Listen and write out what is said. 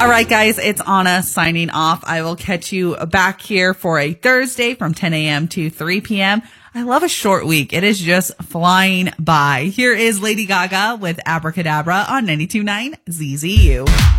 All right, guys, it's Anna signing off. I will catch you back here for a Thursday from 10 a.m. to 3 p.m. I love a short week. It is just flying by. Here is Lady Gaga with Abracadabra on 92.9 ZZU.